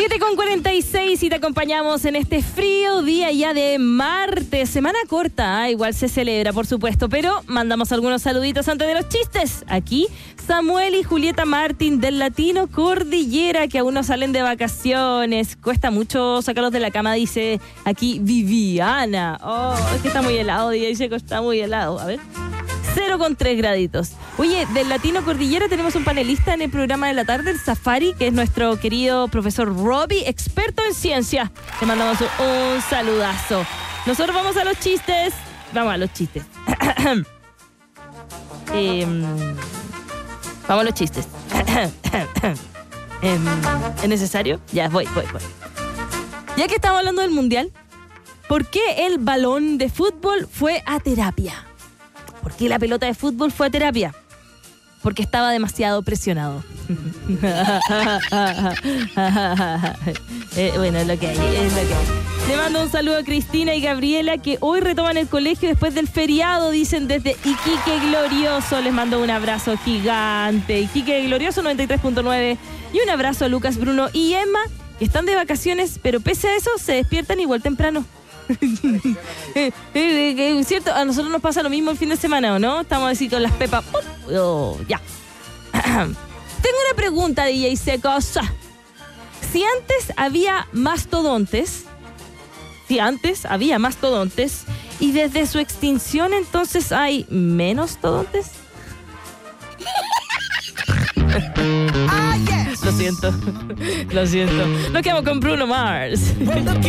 7:46 y te acompañamos en este frío día ya de martes. Semana corta, igual se celebra, por supuesto, pero mandamos algunos saluditos antes de los chistes. Aquí Samuel y Julieta Martín del Latino Cordillera, que aún no salen de vacaciones. Cuesta mucho sacarlos de la cama, dice aquí Viviana. Oh, es que está muy helado, dice que está muy helado. A ver. 0,3 graditos. Oye, del Latino Cordillera tenemos un panelista en el programa de la tarde, el Safari, que es nuestro querido profesor Robbie, experto en ciencia. Le mandamos un saludazo. Nosotros vamos a los chistes. Vamos a los chistes. Vamos a los chistes. ¿Es necesario? Ya, voy. Ya que estamos hablando del Mundial, ¿por qué el balón de fútbol fue a terapia? ¿Por qué la pelota de fútbol fue a terapia? Porque estaba demasiado presionado. Bueno, es lo que hay. Le mando un saludo a Cristina y Gabriela, que hoy retoman el colegio después del feriado, dicen desde Iquique Glorioso. Les mando un abrazo gigante. Iquique Glorioso 93.9. Y un abrazo a Lucas, Bruno y Emma, que están de vacaciones, pero pese a eso se despiertan igual temprano. ¿Cierto? A nosotros nos pasa lo mismo el fin de semana, ¿o no? Estamos así con las pepas. Ya. Tengo una pregunta, DJ Secos. Si antes había mastodontes y desde su extinción entonces hay menos todontes. Lo siento. Nos quedamos con Bruno Mars.